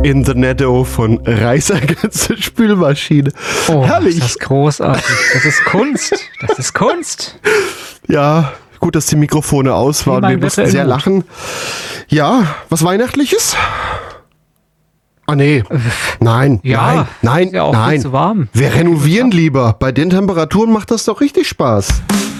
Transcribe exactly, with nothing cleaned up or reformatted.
in the Netto von Reißergänse Spülmaschine. Oh, Herrlich. ist das großartig. Das ist Kunst. Das ist Kunst. Ja, gut, dass die Mikrofone aus waren. mein Wir mussten virtueller sehr Hut. lachen. Ja, was Weihnachtliches? Ah, nee. Nein, Ja, nein, nein, ist ja auch viel nein. zu warm. Wir renovieren lieber. Bei den Temperaturen macht das doch richtig Spaß.